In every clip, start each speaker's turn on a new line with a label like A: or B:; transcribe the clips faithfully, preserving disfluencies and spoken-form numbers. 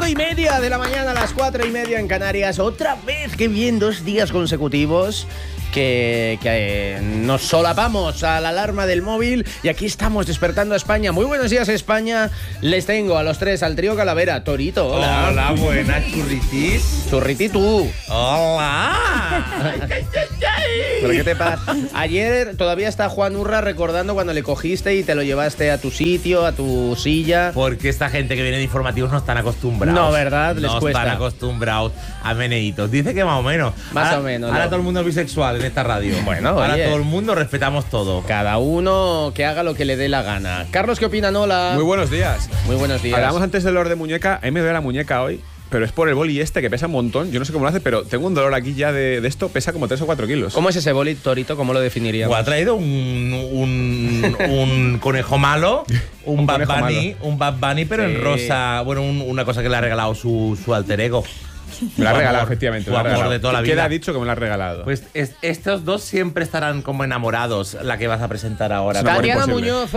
A: y media de la mañana a las cuatro y media en Canarias. Otra vez, qué bien, dos días consecutivos que, que eh, nos solapamos a la alarma del móvil y aquí estamos despertando a España. Muy buenos días, España. Les tengo a los tres, al trío Calavera. Torito, hola.
B: Hola, buenas, churritis.
A: Churriti tú.
B: Hola.
A: ¿Pero qué te pasa? Ayer todavía está Juan Urra recordando cuando le cogiste y te lo llevaste a tu sitio, a tu silla.
B: Porque esta gente que viene de informativos no están acostumbrados.
A: No, ¿verdad? Les
B: no
A: cuesta.
B: están acostumbrados a meneitos. Dice que más o menos.
A: Más
B: ahora,
A: o menos.
B: Ahora
A: ¿no?
B: todo el mundo es bisexual en esta radio.
A: Bueno,
B: ahora
A: oye.
B: todo el mundo respetamos todo.
A: Cada uno que haga lo que le dé la gana. Carlos, ¿qué opinan? Hola.
C: Muy buenos días.
A: Muy buenos días.
C: Hablábamos antes del dolor de muñeca. A mí me duele la muñeca hoy, pero es por el boli este que pesa un montón. Yo no sé cómo lo hace, pero tengo un dolor aquí ya de, de esto. Pesa como tres o cuatro kilos.
A: ¿Cómo es ese boli, Torito? ¿Cómo lo definiríamos?
B: O ha traído un, un, un conejo malo, un,
C: Un
B: Bad
C: conejo
B: Bunny,
C: malo.
B: un Bad Bunny, pero
A: Sí.
B: en rosa. Bueno, un- una cosa que le ha regalado su, su alter ego.
C: Me lo ha
B: Su
C: regalado,
B: amor,
C: efectivamente.
B: su
C: me lo ha
B: amor
C: regalado.
B: de toda la
C: ¿Qué
B: vida.
C: ha dicho que me lo ha regalado?
B: Pues es- estos dos siempre estarán como enamorados, la que vas a presentar ahora.
C: Es un amor
A: Tatiana
C: imposible.
A: Muñoz,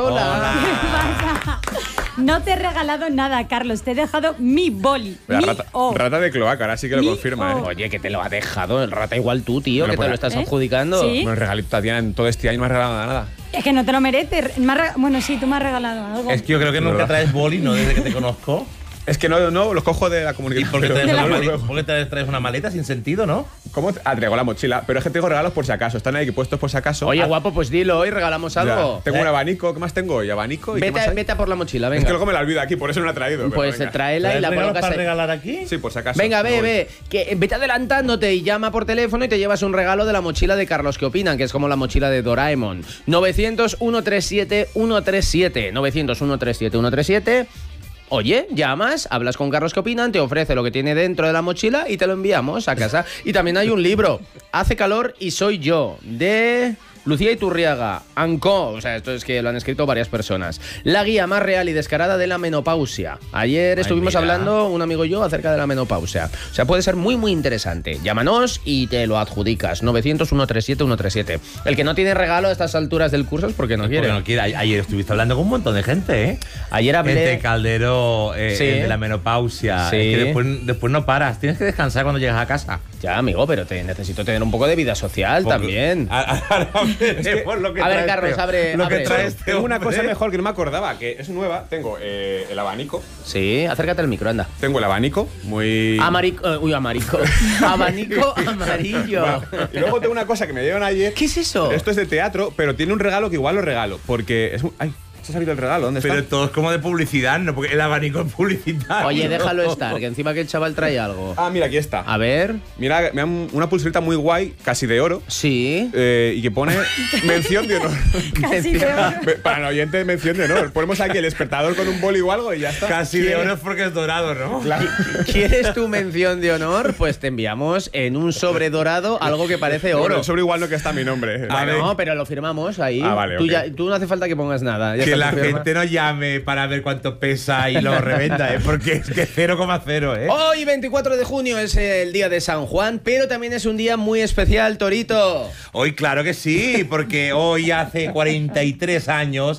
A: hola.
D: No te he regalado nada, Carlos. Te he dejado mi boli.
C: La
D: mi
C: rata,
D: O.
C: rata de cloaca, ahora sí que lo
D: Mi
C: confirma,
D: O.
C: ¿eh?
A: Oye, que te lo ha dejado el rata igual tú, tío,
C: Me lo
A: que te
C: puede-
A: lo estás
D: ¿Eh?
A: adjudicando.
D: Sí.
C: Bueno, el regalito Tatiana en todo este año no me ha regalado nada.
D: Es que no te lo mereces. Me has rega- Bueno, sí, tú me has regalado algo.
B: Es que yo creo que nunca
C: ¿Verdad?
B: traes boli, ¿no? Desde que te conozco.
C: Es que no, no, los cojo de la
B: ¿Y
C: comunicación.
B: por qué
C: pero
B: traes,
C: no
B: una
C: los
B: maleta,
C: cojo.
B: por qué traes, traes una maleta sin sentido, no?
C: ¿Cómo? te- Ah, traigo la mochila, pero es que tengo regalos por si acaso. Están ahí puestos por si acaso.
A: Oye,
C: Ah,
A: guapo, pues dilo hoy, regalamos
C: ya.
A: algo.
C: Tengo
B: ¿Eh?
C: un abanico. ¿Qué más tengo hoy? ¿Abanico? ¿Y qué más
A: Vete,
C: hay?
A: vete a por la mochila, venga.
C: Es que luego me la olvido aquí, por eso no la he traído. pero
A: Pues
C: venga.
A: tráela y
B: ¿Traes
A: la
B: regalos
A: colocas
B: para
A: ahí.
B: regalar aquí?
C: Sí, por si acaso.
A: Venga,
C: Me
A: ve,
C: voy.
A: ve, que vete adelantándote y llama por teléfono y te llevas un regalo de la mochila de Carlos que opinan, que es como la mochila de Doraemon. novecientos, ciento treinta y siete, ciento treinta y siete. novecientos, ciento treinta y siete, ciento treinta y siete. Oye, llamas, hablas con Carlos que opinan, te ofrece lo que tiene dentro de la mochila y te lo enviamos a casa. Y también hay un libro, Hace calor y soy yo, de Lucía Iturriaga, Anco, o sea, esto es que lo han escrito varias personas. La guía más real y descarada de la menopausia. Ayer estuvimos
B: mira.
A: hablando, un amigo y yo, acerca de la menopausia. O sea, puede ser muy, muy interesante. Llámanos y te lo adjudicas. novecientos, ciento treinta y siete, ciento treinta y siete. El que no tiene regalo a estas alturas del curso es porque no
B: Porque
A: quiere.
B: no quiere. A- Ayer estuviste hablando con un montón de gente, ¿eh?
A: Ayer hablé...
B: Entre Caldero, eh,
A: Sí.
B: el de la menopausia.
A: Sí.
B: Es que después, después no paras. Tienes que descansar cuando llegas a casa.
A: Ya, amigo, pero te necesito tener un poco de vida social
B: Porque-
A: también.
B: A, a- a ver, por lo que
A: A ver,
B: trae
A: Carlos,
B: este-
A: abre-
B: Lo que
A: abre.
B: trae este
C: Tengo una
B: hombre.
C: cosa mejor que no me acordaba, que es nueva. Tengo eh, el abanico.
A: Sí, acércate al micro, anda.
C: Tengo el abanico, muy...
A: Amarico, eh, uy, amarico. Abanico amarillo.
C: Bueno, y luego tengo una cosa que me dieron ayer.
A: ¿Qué es eso?
C: Esto es de teatro, pero tiene un regalo que igual lo regalo. Porque es un... ¡Ay! ¿Se ha salido el regalo? ¿Dónde está?
B: Pero todo es como de publicidad, ¿no? Porque el abanico es publicidad.
A: Oye, déjalo estar, que encima que el chaval trae algo.
C: Ah, mira, aquí está.
A: A ver.
C: Mira, me dan una pulserita muy guay, casi de oro,
A: Sí.
C: eh, y que pone mención de honor.
D: Casi de oro.
C: Para el oyente, mención de honor. Ponemos aquí el despertador con un boli o algo y ya está.
B: Casi de oro es porque es dorado, ¿no?
A: ¿Quieres tu mención de honor? Pues te enviamos en un sobre dorado algo que parece
C: Bueno,
A: oro.
C: el sobre igual no que está mi nombre.
A: Ah,
B: ver.
A: no, pero lo firmamos ahí.
C: Ah, vale,
A: tú,
C: ok.
A: ya- tú no hace falta que pongas nada. Ya
B: Que
A: está
B: la
A: tu firma.
B: gente no llame para ver cuánto pesa y lo revenda, ¿eh? Porque es que cero coma cero, ¿eh?
A: Hoy, veinticuatro de junio, es el día de San Juan, pero también es un día muy especial, Torito.
B: Hoy, claro que sí, porque hoy hace cuarenta y tres años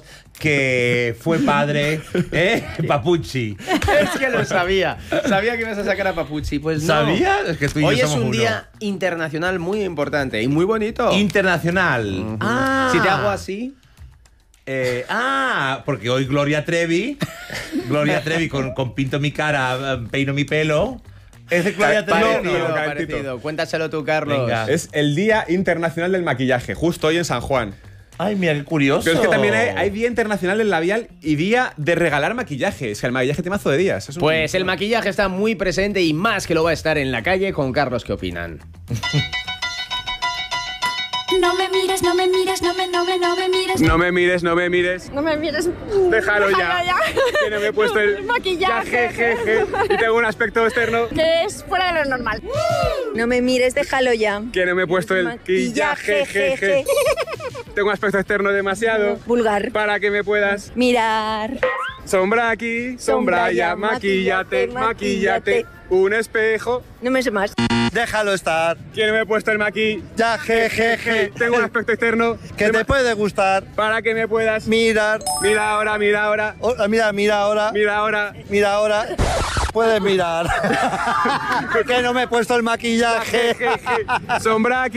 B: que fue padre, ¿eh? Papucci.
A: Es que lo sabía. Sabía que ibas a sacar a Papucci. Pues no.
B: ¿Sabías? Es que tú y
A: Hoy
B: yo
A: es
B: somos
A: un
B: uno.
A: día internacional muy importante y muy bonito.
B: Internacional. Ah.
A: Si te hago así.
B: Eh, ah, porque hoy Gloria Trevi, Gloria Trevi con, con pinto mi cara, peino mi pelo. ¿Es de Gloria Trevi? o no?
A: Parecido,
C: no,
A: parecido.
C: calentito.
A: Cuéntaselo tú, Carlos.
B: Venga.
C: Es el Día Internacional del Maquillaje, justo hoy en San Juan.
B: Ay, mira, qué curioso.
C: Pero es que también hay, hay Día Internacional del Labial y Día de regalar maquillaje. Es que el maquillaje tiene mazo de días. Es un-
A: Pues el maquillaje está muy presente y más que lo va a estar en la calle con Carlos. ¿Qué opinan?
E: No me mires, no me mires, no me, no me, no me mires.
C: No me mires, no me mires.
E: No me mires.
C: Déjalo ya. Que no me he puesto el
E: Maquillaje.
C: jeje, y tengo un aspecto externo.
E: Que es fuera de lo normal.
F: No me mires, déjalo ya.
C: Que no me he puesto el
F: Maquillaje,
C: maquillaje, jeje.
F: jeje.
C: Tengo un aspecto externo demasiado
F: Vulgar.
C: para que me puedas
F: Mirar.
C: sombra aquí, sombra allá, maquillate, maquillate, un espejo.
F: No me sé más.
G: Déjalo estar.
C: ¿Quién me ha puesto el maquillaje?
G: Ya, jejeje.
C: Tengo un aspecto externo
G: Que te puede gustar.
C: para que me puedas
G: Mirar.
C: mira ahora, mira ahora,
G: Oh, mira, mira ahora.
C: mira ahora.
G: Mira ahora. Puedes mirar. Que no me he puesto el maquillaje.
C: Sombra aquí.